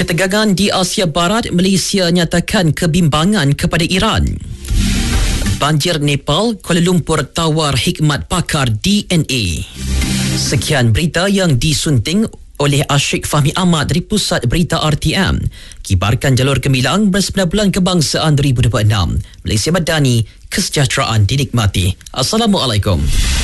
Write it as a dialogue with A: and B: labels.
A: Ketegangan di Asia Barat, Malaysia nyatakan kebimbangan kepada Iran. Banjir Nepal, Kuala Lumpur tawar hikmat pakar DNA. Sekian berita yang disunting oleh Asyik Fahmi Ahmad dari Pusat Berita RTM. Kibarkan jalur gemilang bersembilan kebangsaan 2026. Malaysia Madani, kesejahteraan dinikmati. Assalamualaikum.